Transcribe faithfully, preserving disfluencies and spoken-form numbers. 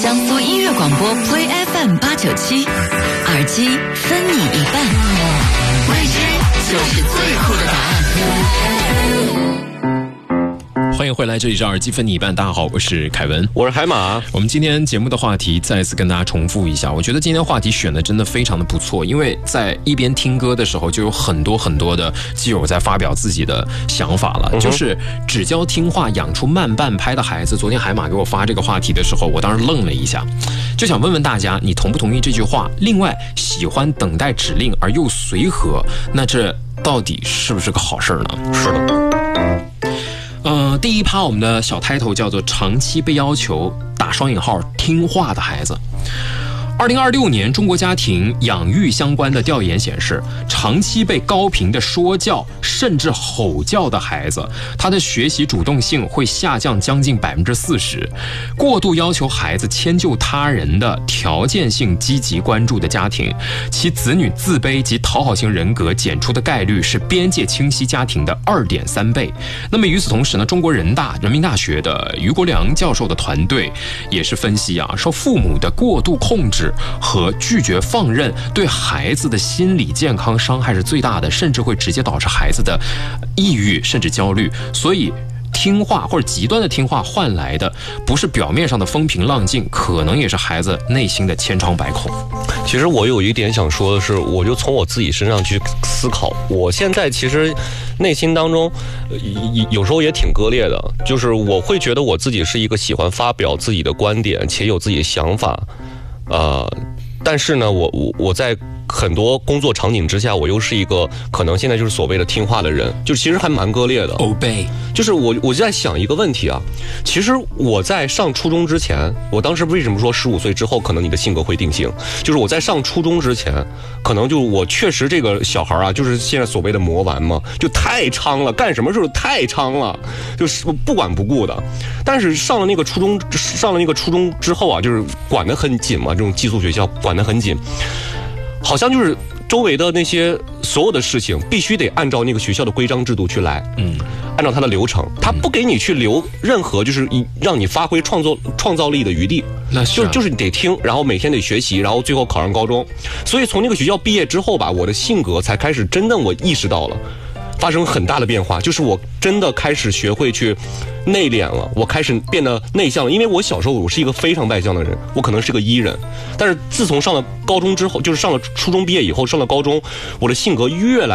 江苏音乐广播 Play F M 八九七，耳机分你一半，未知就是最酷的答案。 欢迎回来，这里是耳机分你一半。大家好，我是凯文， 我是海马。 我们今天节目的话题再次跟大家重复一下，我觉得今天话题选的真的非常的不错，因为在一边听歌的时候，就有很多很多的基友在发表自己的想法了，嗯、就是只教听话养出慢半拍的孩子。昨天海马给我发这个话题的时候，我当时愣了一下，就想问问大家，你同不同意这句话？另外，喜欢等待指令而又随和，那这到底是不是个好事呢？ 是的。 呃，第一趴我们的小 title 叫做长期被要求打双引号听话的孩子。二零二六年中国家庭养育相关的调研显示，长期被高频的说教甚至吼叫的孩子，他的学习主动性会下降将近百分之四十。过度要求孩子迁就他人的条件性积极关注的家庭，其子女自卑及讨好型人格检出的概率是边界清晰家庭的二点三倍。那么与此同时呢，中国人大人民大学的于国良教授的团队也是分析啊，说父母的过度控制和拒绝放任对孩子的心理健康伤害是最大的，甚至会直接导致孩子的抑郁甚至焦虑。所以听话或者极端的听话换来的不是表面上的风平浪静，可能也是孩子内心的千疮百孔。 其实我有一点想说的是，我就从我自己身上去思考，我现在其实内心当中有时候也挺割裂的，就是我会觉得我自己是一个喜欢发表自己的观点且有自己的想法，呃，但是呢，我我我在很多工作场景之下，我又是一个可能现在就是所谓的听话的人，就其实还蛮割裂的。 obey， 就是我我就在想一个问题啊，其实我在上初中之前，我当时为什么说十五岁之后可能你的性格会定性？就是我在上初中之前，可能就我确实这个小孩啊，就是现在所谓的魔丸嘛，就太猖了，干什么事都太猖了，就是不管不顾的。但是上了那个初中，上了那个初中之后啊，就是管得很紧嘛，这种寄宿学校管得很紧。好像就是周围的那些所有的事情必须得按照那个学校的规章制度去来，嗯，按照它的流程，他不给你去留任何就是让你发挥创作创造力的余地， 那是、啊、 就是就是你得听，然后每天得学习，然后最后考上高中。所以从那个学校毕业之后吧，我的性格才开始真正我意识到了发生很大的变化，就是我真的开始学会去内敛了，我开始变得内向了。因为我小时候我是一个非常外向的人，我可能是个 E 人，但是自从上了高中之后，就是上了初中毕业以后，上了高中，我的性格越来